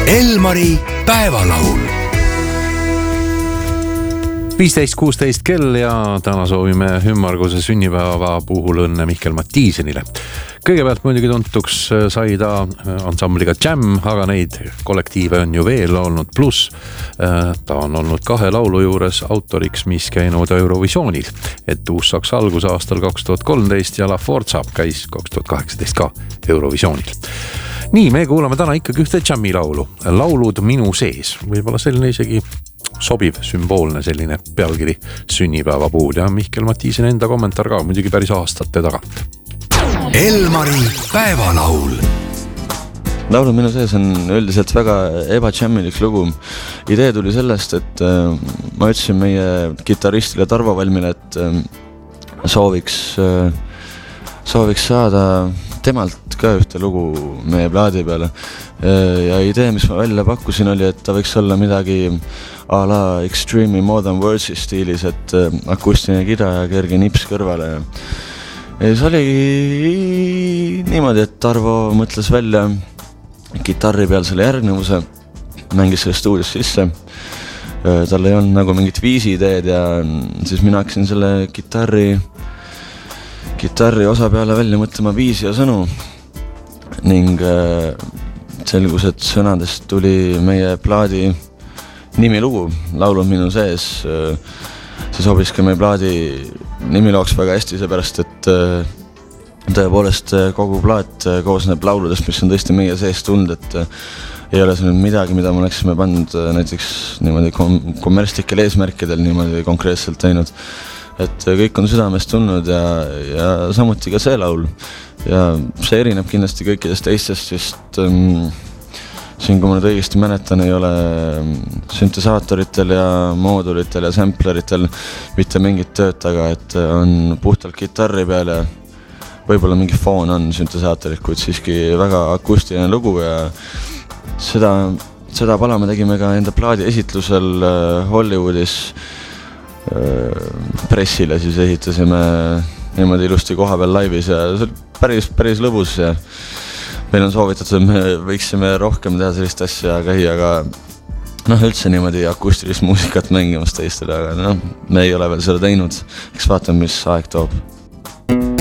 Elmari päevalaul. 15.16 kell ja täna soovime ümmarguse sünnipäeva puhul õnne Mihkel Mattiisenile. Kõigepealt muidugi tuntuks sai ta ansambliga Jam, aga neid kollektiive on ju veel olnud, pluss ta on olnud 2 laulu juures autoriks, mis käinud Eurovisioonil. Et uus saaks algus aastal 2013 ja La Forza käis 2018 ka Eurovisioonil. Nii, me kuulame täna ikkagi ühte Jami laulu. Laulud minu sees. Võib-olla selline isegi sobiv, sümboolne selline pealkiri sünnipäeva puhul ja Mihkel Mattiisen enda kommentaar ka muidugi päris aastate tagant. Elmari päevalaul. Laulu minu sees on üldiselt väga ebajammilik lugu. Idee tuli sellest, et ma ütlesin meie kitarristile Tarvo Valmile, et sooviks saada temalt ka ühte lugu meie plaadi peale. Ja idee, mis ma välja pakkusin, oli, et ta võiks olla midagi a la Extreme More Than Words'i stiilis, et akustiline kida ja kerge nips kõrvale. Ja see oli niimoodi, et Tarvo mõtles välja kitarri peal selle järgnevuse, mängis selle stuudios sisse. Tal ei olnud nagu mingit viisi ideed ja siis mina hakkasin selle kitarri osa peale välja mõtlema viisi ja sõnu ning selgus, et sõnadest tuli meie plaadi nimilugu, laulud minu sees. See sobis ka meie plaadi nimilooks väga hästi, seepärast, et tõepoolest kogu plaat koosneb lauludest, mis on tõesti meie sees tund, et ei ole see nüüd midagi, mida me oleksime pannud näiteks niimoodi kommertslikel eesmärkidel niimoodi konkreetselt teinud. Et kõik on südamest tulnud ja samuti ka see laul. Ja see erineb kindlasti kõikidest teistest, sest siin, kui ma nüüd õigesti mäletan, ei ole süntesaatoritel ja moodulitel ja sampleritel mitte mingit tööd taga, et on puhtalt kitarri peal ja võib-olla mingi foon on süntesaatorilt, kuid siiski väga akustiline lugu ja seda pala me tegime ka enda plaadi esitlusel Hollywoodis pressile, siis esitasime niimoodi ilusti koha peal laivis ja see oli päris lõbus ja meil on soovitatud, me võiksime rohkem teha sellist asja käia, aga üldse niimoodi akustilist muusikat mängimas teistele, aga me ei ole veel seda teinud, eks vaatame, mis aeg toob.